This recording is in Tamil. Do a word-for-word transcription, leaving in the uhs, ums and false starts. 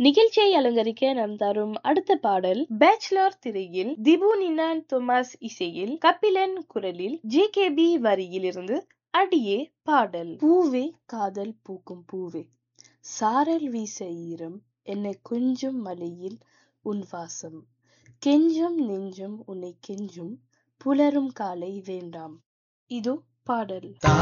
நிகழ்ச்சியை அலங்கரிக்க நாம் தரும் அடுத்த பாடல் பேச்சுலர் திரையில் திபு நின்னான் தோமஸ் இசையில் கபிலன் குரலில் ஜே கே பி வரியில் இருந்து அடியே பாடல். பூவே காதல் பூக்கும் பூவே, சாரல் வீச ஈரம் என்னை கொஞ்சம் மலையில் உன் வாசம், கெஞ்சும் நெஞ்சும் உன்னை கெஞ்சும் புலரும் காலை வேண்டாம். இதோ பாடல்.